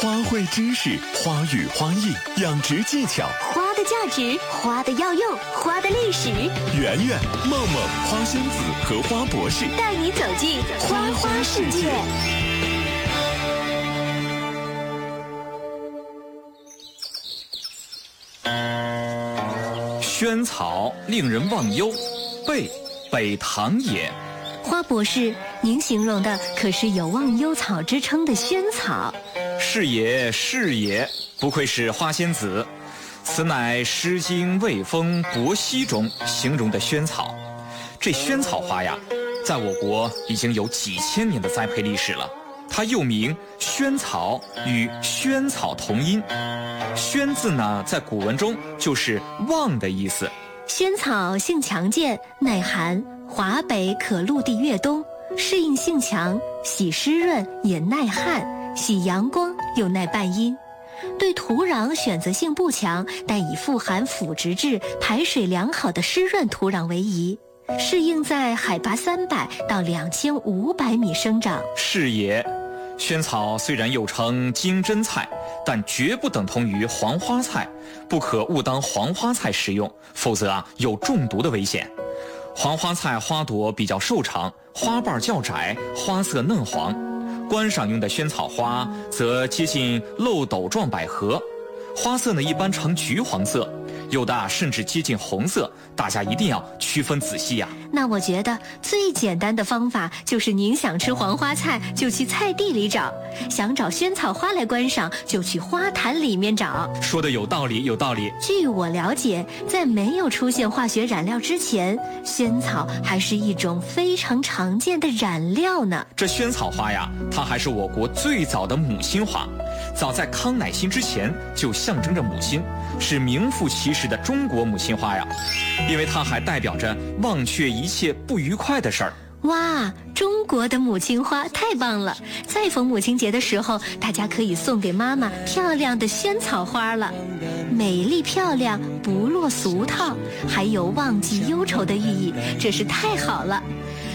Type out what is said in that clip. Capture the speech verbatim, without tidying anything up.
花卉知识、花语花艺、养殖技巧， 花的价值、花的药用、花的历史。 圆圆、梦梦、花仙子和花博士带你走进花花世界。 萱草令人忘忧，备北堂也。 花博士，您形容的可是有忘忧草之称的萱草？ 是也是也，不愧是花仙子，此乃《诗经·卫风·伯兮》中形容的萱草。这萱草花呀，在我国已经有几千年的栽培历史了。它又名萱草，与萱草同音。萱字呢，在古文中就是望的意思。 萱草性强健，耐寒，华北可陆地越冬，适应性强，喜湿润也耐旱，喜阳光又耐半阴。对土壤选择性不强，但以富含腐殖质、排水良好的湿润土壤为宜，适应在海拔三百到两千五百米生长。 是也。萱草虽然又称金针菜，但绝不等同于黄花菜，不可误当黄花菜食用，否则啊有中毒的危险。黄花菜花朵比较瘦长，花瓣较窄，花色嫩黄。观赏用的萱草花则接近漏斗状百合，花色呢一般呈橘黄色，有的甚至接近红色，大家一定要区分仔细呀、啊。 那我觉得最简单的方法就是您想吃黄花菜就去菜地里找，想找萱草花来观赏就去花坛里面找。 说的有道理有道理。 据我了解，在没有出现化学染料之前，萱草还是一种非常常见的染料呢。 这萱草花呀，它还是我国最早的母亲花，早在康乃馨之前就象征着母亲，是名副其实的中国母亲花呀，因为它还代表着忘却一切不愉快的事儿。 哇，中国的母亲花太棒了！再逢母亲节的时候，大家可以送给妈妈漂亮的萱草花了，美丽漂亮，不落俗套，还有忘记忧愁的寓意，这是太好了。